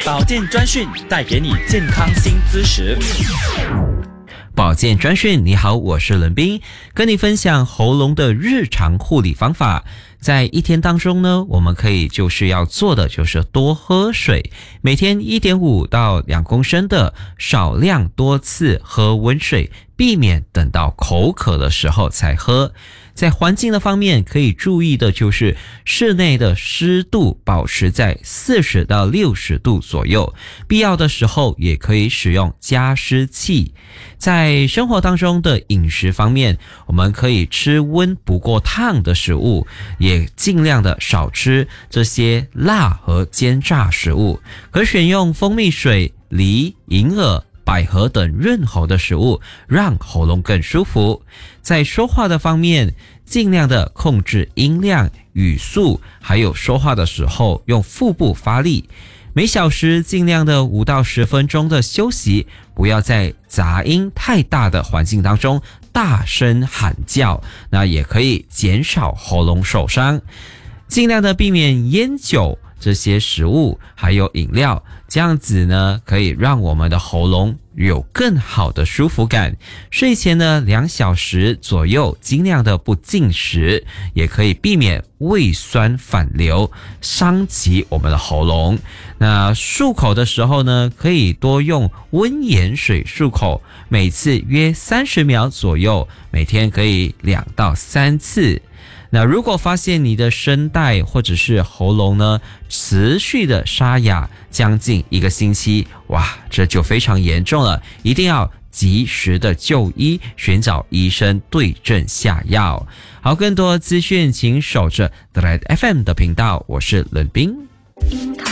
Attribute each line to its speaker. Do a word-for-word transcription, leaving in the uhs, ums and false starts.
Speaker 1: 保健专讯带给你健康新知识。
Speaker 2: 保健专讯，你好，我是伦斌，跟你分享喉咙的日常护理方法。在一天当中呢，我们可以就是要做的就是多喝水，每天 一点五到两公升的少量多次喝温水，避免等到口渴的时候才喝。在环境的方面，可以注意的就是室内的湿度保持在四十到六十度左右，必要的时候也可以使用加湿器。在生活当中的饮食方面，我们可以吃温不过烫的食物，也尽量的少吃这些辣和煎炸食物，可选用蜂蜜水、梨、银耳、百合等润喉的食物，让喉咙更舒服。在说话的方面，尽量的控制音量、语速，还有说话的时候用腹部发力。每小时尽量的五到十分钟的休息，不要在杂音太大的环境当中大声喊叫，那也可以减少喉咙受伤。尽量的避免烟酒这些食物还有饮料，这样子呢可以让我们的喉咙有更好的舒服感。睡前呢两小时左右尽量的不进食，也可以避免胃酸反流伤及我们的喉咙。那漱口的时候呢，可以多用温盐水漱口，每次约三十秒左右，每天可以两到三次。那如果发现你的声带或者是喉咙呢持续的沙哑将近一个星期，哇，这就非常严重了，一定要及时的就医，寻找医生对症下药。好，更多资讯请守着 The Red F M 的频道，我是冷冰。